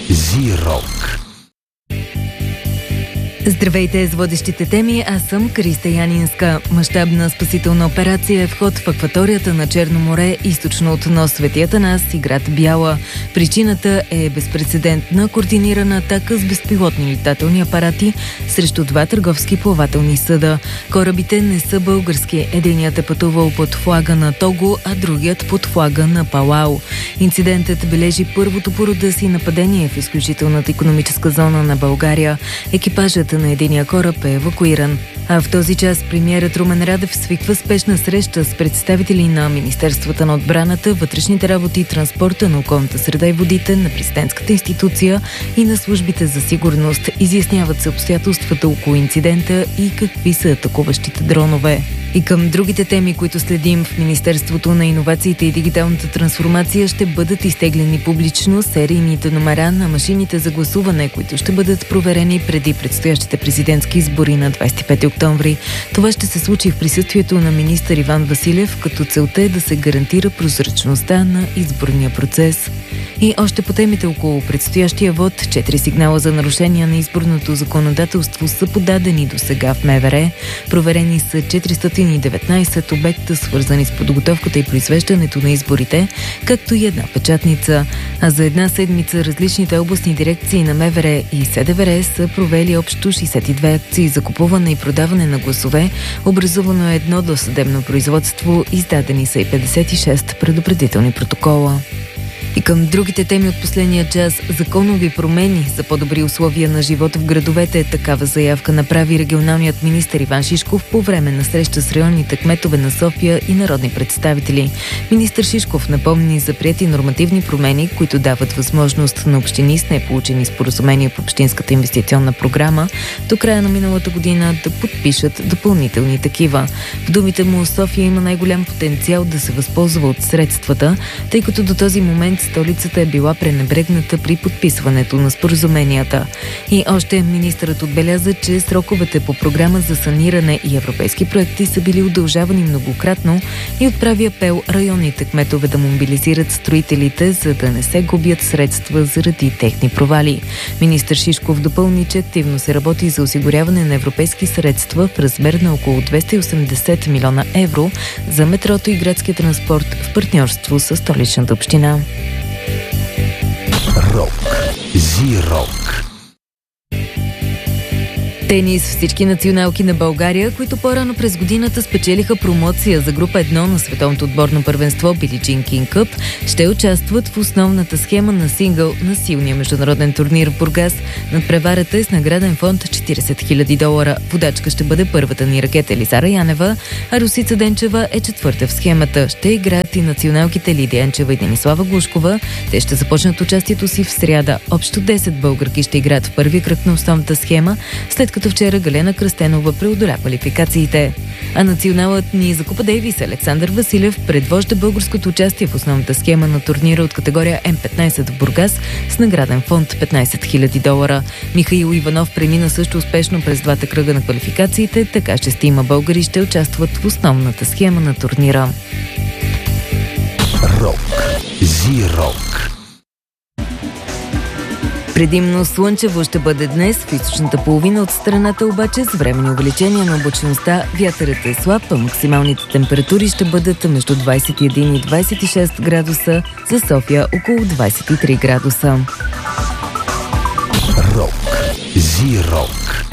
Зирок. Здравейте с водещите теми, аз съм Криста Янинска. Мащабна спасителна операция е в ход в акваторията на Черно море, източно от нос Свети Атанас и град Бяла. Причината е безпрецедентна координирана атака с безпилотни летателни апарати срещу два търговски плавателни съда. Корабите не са български. Единият е пътувал под флага на Того, а другият под флага на Палау. Инцидентът бележи първото по рода си нападение в изключителната икономическа зона на България. Екипажът на единия кораб е евакуиран. А в този час премиерът Румен Радев свиква спешна среща с представители на Министерствата на отбраната, вътрешните работи, транспорта, на околната среда и водите, на президентската институция и на службите за сигурност. Изясняват се обстоятелствата около инцидента и какви са атакуващите дронове. И към другите теми, които следим в Министерството на иновациите и дигиталната трансформация, ще бъдат изтеглени публично серийните номера на машините за гласуване, които ще бъдат проверени преди предстоящите президентски избори на 25 октомври. Това ще се случи в присъствието на министър Иван Василев, като целта е да се гарантира прозрачността на изборния процес. И още по темите около предстоящия вод, 4 сигнала за нарушения на изборното законодателство са подадени до сега в МВР. Проверени са 419 обекта, свързани с подготовката и произвеждането на изборите, както и една печатница. А за една седмица различните областни дирекции на МВР и СДВР са провели общо 62 акции за купуване и продаване на гласове. Образувано е едно досъдебно производство, издадени са и 56 предупредителни протокола. И към другите теми от последния час – законови промени за по-добри условия на живот в градовете. Такава заявка направи регионалният министър Иван Шишков по време на среща с районните кметове на София и народни представители. Министър Шишков напомни за приети нормативни промени, които дават възможност на общини с неполучени споразумения по общинската инвестиционна програма до края на миналата година да подпишат допълнителни такива. В думите му, София има най-голям потенциал да се възползва от средствата, тъй като до този момент столицата е била пренебрегната при подписването на споразуменията. И още министърът отбеляза, че сроковете по програма за саниране и европейски проекти са били удължавани многократно и отправи апел районните кметове да мобилизират строителите, за да не се губят средства заради техни провали. Министър Шишков допълни, че активно се работи за осигуряване на европейски средства в размер на около 280 милиона евро за метрото и градския транспорт в партньорство с столичната община. Рок. Зирок. Тенис. Всички националки на България, които по-рано през годината спечелиха промоция за група 1 на световното отборно първенство Били Джин Кинг Къп, ще участват в основната схема на сингъл на силния международен турнир в Бургас. Надпреварата е с награден фонд $40 000. Водачка ще бъде първата ни ракета Елизара Янева, а Русица Денчева е четвърта в схемата. Ще играят и националките Лидия Енчева и Денислава Глушкова. Те ще започнат участието си в сряда. Общо 10 българки ще играят в първи кръг на основната схема, след като вчера Галена Кръстенова преодоля квалификациите. А националът ни за Купа Дейвис Александър Василев предвожда българското участие в основната схема на турнира от категория М15 в Бургас с награден фонд $15 000. Михаил Иванов премина също успешно през двата кръга на квалификациите, така 6 българи ще участват в основната схема на турнира. Рок. Зирок. Предимно слънчево ще бъде днес в източната половина от страната, обаче с временни увеличения на облачността. Вятърът е слаб, а максималните температури ще бъдат между 21 и 26 градуса, за София около 23 градуса. Рок. Зирок.